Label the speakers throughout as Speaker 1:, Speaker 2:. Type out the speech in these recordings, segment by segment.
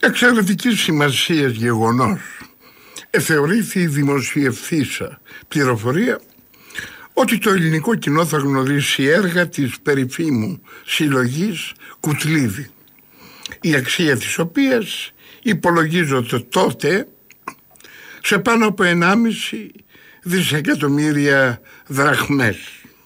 Speaker 1: Εξαιρετικής σημασίας γεγονός θεωρήθη η δημοσιευθήσα πληροφορία ότι το ελληνικό κοινό θα γνωρίσει έργα της περίφημου συλλογής Κουτλίδη, η αξία της οποίας υπολογίζονται τότε σε πάνω από 1,5 δισεκατομμύρια δραχμές.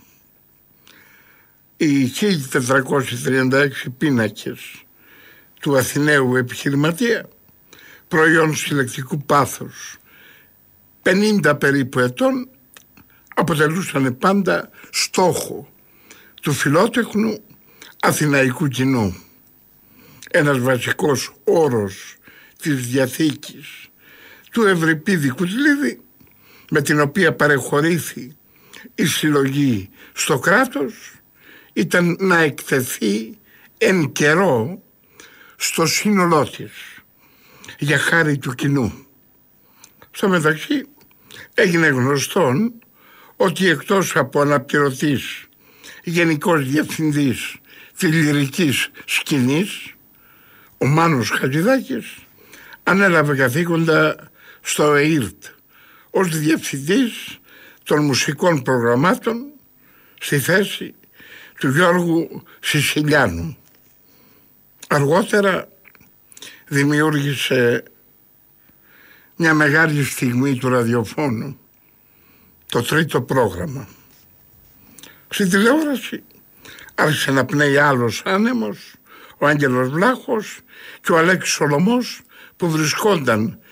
Speaker 1: Οι 1436 πίνακες του Αθηναίου επιχειρηματία, προϊόν συλλεκτικού πάθους 50 περίπου ετών, αποτελούσαν πάντα στόχο του φιλότεχνου αθηναϊκού κοινού. Ένας βασικός όρος της διαθήκης του Ευρυπίδη Κουτλίδη, με την οποία παρεχωρήθη η συλλογή στο κράτος, ήταν να εκτεθεί εν καιρό στο σύνολό της, για χάρη του κοινού. Στο μεταξύ έγινε γνωστόν ότι εκτός από αναπληρωτής γενικός διευθυντής της λυρικής σκηνής, ο Μάνος Χατζηδάκης ανέλαβε καθήκοντα στο ΕΙΡΤ ως διευθυντής των μουσικών προγραμμάτων στη θέση του Γιώργου Σισιλιάνου. Αργότερα δημιούργησε μια μεγάλη στιγμή του ραδιοφώνου, το τρίτο πρόγραμμα. Στη τηλεόραση άρχισε να πνέει άλλος άνεμος, ο Άγγελος Βλάχος και ο Αλέξης Σολωμός, που βρισκόνταν